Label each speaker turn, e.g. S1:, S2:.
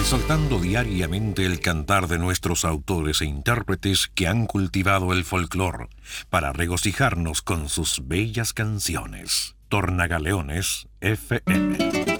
S1: exaltando diariamente el cantar de nuestros autores e intérpretes que han cultivado el folclor para regocijarnos con sus bellas canciones. Tornagaleones FM.